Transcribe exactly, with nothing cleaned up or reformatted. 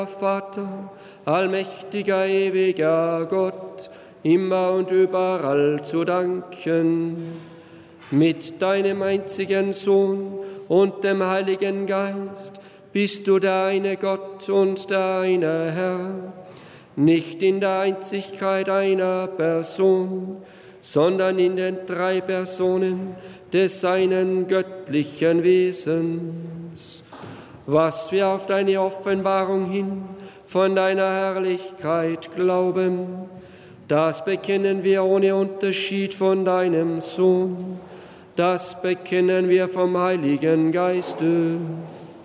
Vater, allmächtiger, ewiger Gott, immer und überall zu danken. Mit deinem einzigen Sohn und dem Heiligen Geist bist du der eine Gott und der eine Herr, nicht in der Einzigkeit einer Person, sondern in den drei Personen des einen göttlichen Wesens. Was wir auf deine Offenbarung hin von deiner Herrlichkeit glauben, das bekennen wir ohne Unterschied von deinem Sohn, das bekennen wir vom Heiligen Geiste.